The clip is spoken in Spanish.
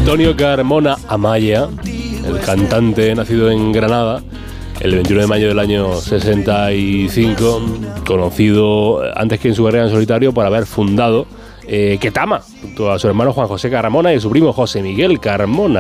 Antonio Carmona Amaya, el cantante nacido en Granada el 21 de mayo del año 65, conocido antes que en su carrera en solitario por haber fundado Ketama, junto a su hermano Juan José Carmona y su primo José Miguel Carmona.